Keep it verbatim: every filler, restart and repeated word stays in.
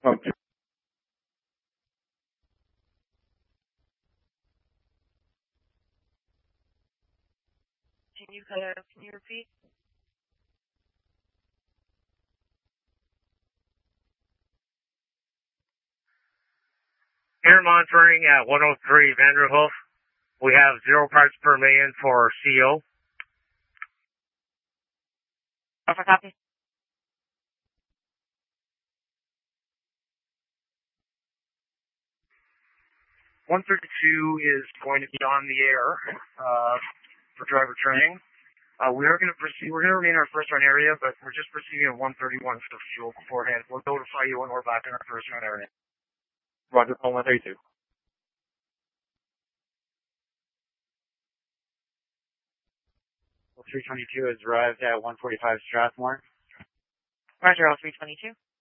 Okay. Can you, uh, can you repeat? Air monitoring at one oh three Vanderhoof. We have zero parts per million for C O. Alpha copy. one thirty-two is going to be on the air uh, for driver training. Uh, we are going to proceed. We're going to remain in our first run area, but we're just proceeding at one thirty-one for fuel beforehand. We'll notify you when we're back in our first run area. Roger, one thirty-two. three twenty-two has arrived at one forty-five Strathmore. Roger, all three twenty-two.